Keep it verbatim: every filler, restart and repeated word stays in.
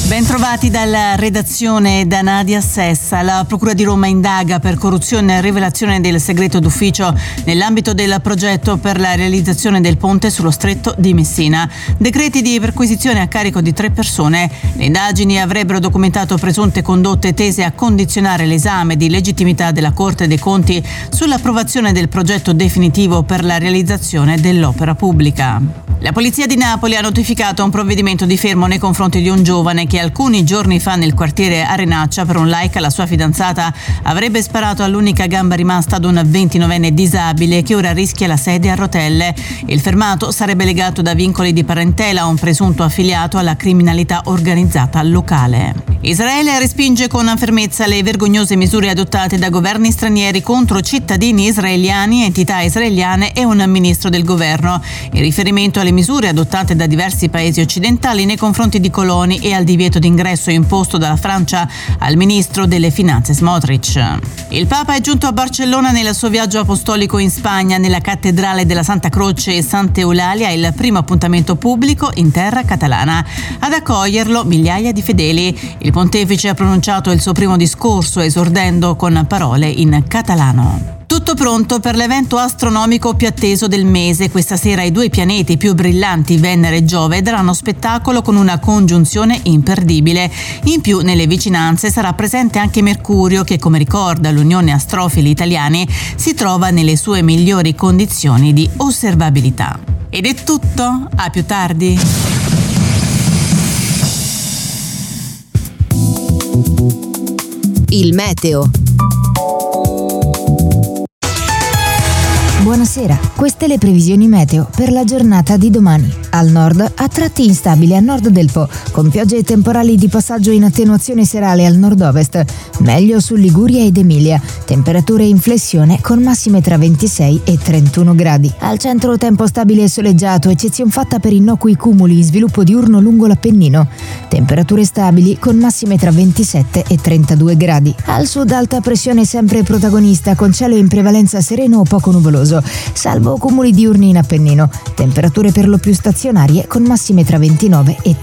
Bentrovati dalla redazione da Nadia Sessa. La Procura di Roma indaga per corruzione e rivelazione del segreto d'ufficio nell'ambito del progetto per la realizzazione del ponte sullo Stretto di Messina. Decreti di perquisizione a carico di tre persone. Le indagini avrebbero documentato presunte condotte tese a condizionare l'esame di legittimità della Corte dei Conti sull'approvazione del progetto definitivo per la realizzazione dell'opera pubblica. La Polizia di Napoli ha notificato un provvedimento di fermo nei confronti di un giovane che alcuni giorni fa nel quartiere Arenaccia, per un like alla sua fidanzata, avrebbe sparato all'unica gamba rimasta ad un ventinovenne disabile che ora rischia la sedia a rotelle. Il fermato sarebbe legato da vincoli di parentela a un presunto affiliato alla criminalità organizzata locale. Israele respinge con fermezza le vergognose misure adottate da governi stranieri contro cittadini israeliani, entità israeliane e un ministro del governo, in riferimento alle misure adottate da diversi paesi occidentali nei confronti di coloni e al divieto d'ingresso imposto dalla Francia al ministro delle finanze Smotrich. Il Papa è giunto a Barcellona nel suo viaggio apostolico in Spagna, nella cattedrale della Santa Croce e Santa Eulalia, il primo appuntamento pubblico in terra catalana. Ad accoglierlo migliaia di fedeli. Il pontefice ha pronunciato il suo primo discorso esordendo con parole in catalano. Tutto pronto per l'evento astronomico più atteso del mese. Questa sera i due pianeti più brillanti, Venere e Giove, daranno spettacolo con una congiunzione imperdibile. In più, nelle vicinanze sarà presente anche Mercurio che, come ricorda l'Unione Astrofili Italiani, si trova nelle sue migliori condizioni di osservabilità. Ed è tutto, a più tardi. Il meteo. Buonasera, queste le previsioni meteo per la giornata di domani. Al nord, a tratti instabile a nord del Po, con piogge e temporali di passaggio in attenuazione serale al nord-ovest. Meglio su Liguria ed Emilia. Temperature in flessione con massime tra ventisei e trentuno gradi. Al centro tempo stabile e soleggiato, eccezion fatta per innocui cumuli in sviluppo diurno lungo l'Appennino. Temperature stabili con massime tra ventisette e trentadue gradi. Al sud alta pressione sempre protagonista, con cielo in prevalenza sereno o poco nuvoloso, salvo cumuli diurni in Appennino. Temperature per lo più stazionarie con massime tra ventinove e